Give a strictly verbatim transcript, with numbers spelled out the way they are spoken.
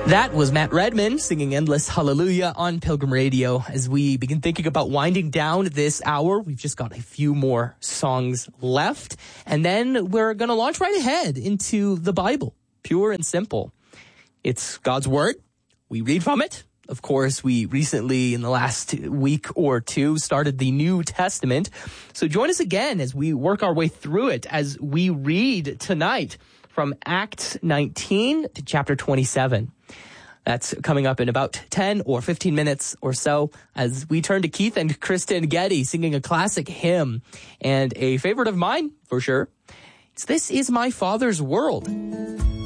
That was Matt Redman singing Endless Hallelujah on Pilgrim Radio. As we begin thinking about winding down this hour, we've just got a few more songs left, and then we're going to launch right ahead into the Bible, pure and simple. It's God's Word. We read from it. Of course, we recently, in the last week or two, started the New Testament. So join us again as we work our way through it, as we read tonight from Acts nineteen to chapter twenty-seven. That's coming up in about ten or fifteen minutes or so as we turn to Keith and Kristen Getty singing a classic hymn and a favorite of mine, for sure. It's This Is My Father's World.